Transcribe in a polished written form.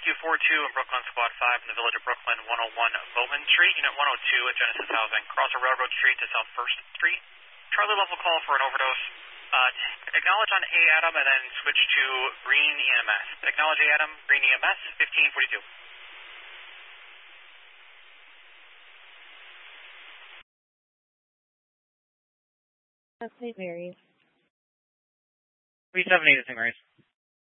Rescue 42 in Brooklyn, Squad 5 in the village of Brooklyn, 101 Bowman Street, Unit 102 at Genesis Housing. Cross a railroad street to South 1st Street. Charlie level call for an overdose. Acknowledge on A Adam and then switch to Green EMS. Acknowledge A Adam, Green EMS, 1542. St. Mary's. 378 at St. Mary's.